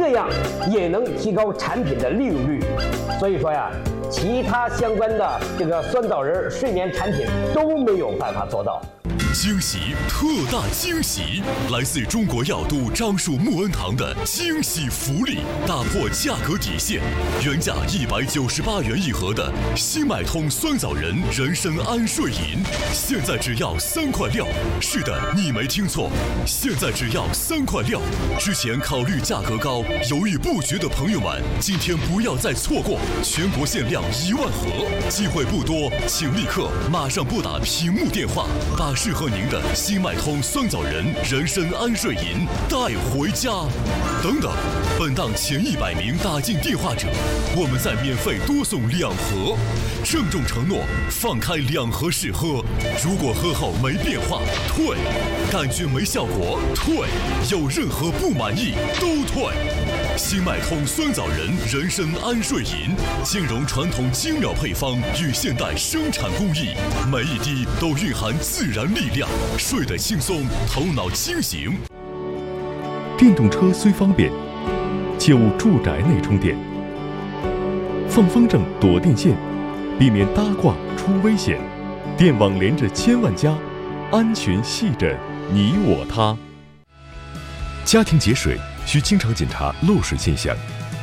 这样也能提高产品的利用率。所以说呀，其他相关的这个酸枣仁睡眠产品都没有办法做到。 惊喜，特大惊喜！来自中国药都樟树木恩堂的惊喜福利，打破价格底线，原价198元一盒的新买通酸枣仁人参安睡饮，现在只要3块6。是的，你没听错，现在只要3块6。之前考虑价格高，犹豫不决的朋友们，今天不要再错过，全国限量1万盒，机会不多，请立刻马上拨打屏幕电话，把适合您的新麦通酸枣仁人参安睡饮带回家。等等，本档前100名打进电话者，我们再免费多送2盒，郑重承诺放开2盒试喝，如果喝后没变化退，感觉没效果退，有任何不满意都退。新麦通酸枣仁人参安睡饮，兼容传统精妙配方与现代生产工艺，每一滴都蕴含自然力量，睡得轻松，头脑清醒。 电动车虽方便，切勿住宅内充电。放风筝躲电线，避免搭挂出危险。电网连着千万家，安全系着你我他。家庭节水需经常检查漏水现象。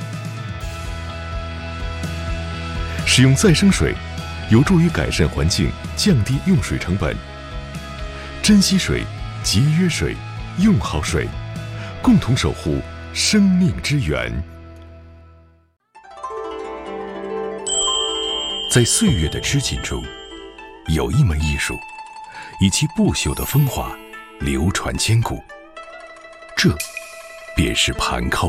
使用再生水，有助于改善环境，降低用水成本。珍惜水，节约水，用好水，共同守护生命之源。在岁月的织锦中，有一门艺术，以其不朽的风华流传千古，这便是盘扣。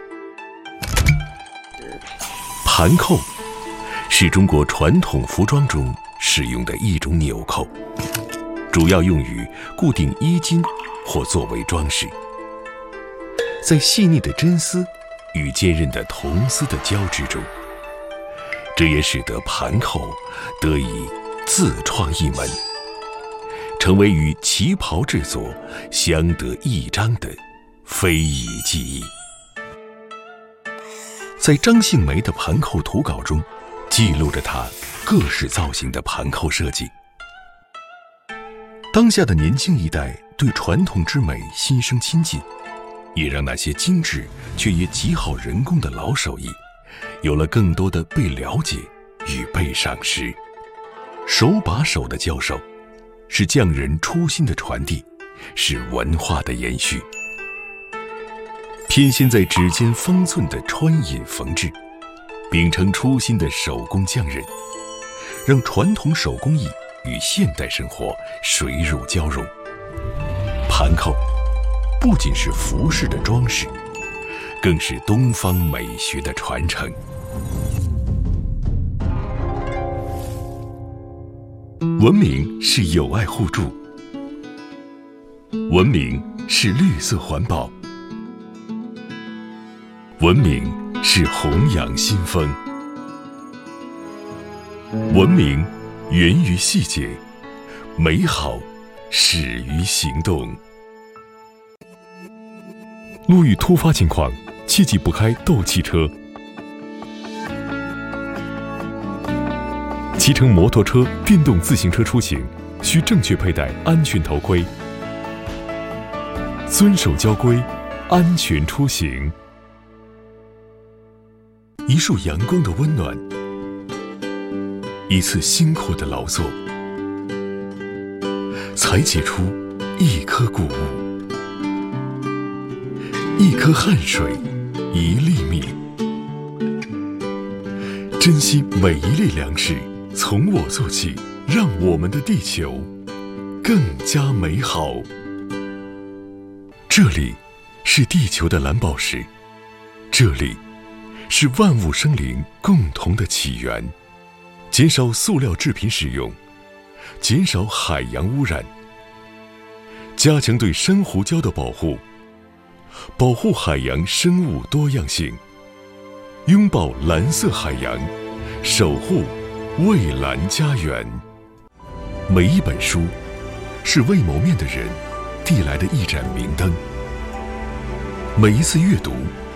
盘扣是中国传统服装中使用的一种纽扣，主要用于固定衣襟或作为装饰。在细腻的真丝与坚韧的铜丝的交织中，这也使得盘扣得以自创一门，成为与旗袍制作相得益彰的非遗技艺。在张杏梅的盘扣图稿中，记录着她各式造型的盘扣设计。当下的年轻一代对传统之美心生亲近，也让那些精致却也极好人工的老手艺有了更多的被了解与被赏识。手把手的教授，是匠人初心的传递，是文化的延续。偏陷在指尖方寸的穿引缝制，秉承初心的手工匠人，让传统手工艺与现代生活水乳交融。盘扣不仅是服饰的装饰，更是东方美学的传承。文明是友爱互助，文明是绿色环保，文明是弘扬新风，文明源于细节，美好始于行动。路遇突发情况，切记不开斗气车。骑乘摩托车、电动自行车出行，需正确佩戴安全头盔，遵守交规，安全出行。一束阳光的温暖，一次辛苦的劳作，才结出一颗谷物，一颗汗水，一粒米。珍惜每一粒粮食，从我做起，让我们的地球更加美好。这里是地球的蓝宝石，这里是万物生灵共同的起源。减少塑料制品使用，减少海洋污染，加强对珊瑚礁的保护，保护海洋生物多样性，拥抱蓝色海洋，守护蔚蓝家园。每一本书是未谋面的人递来的一盏明灯，每一次阅读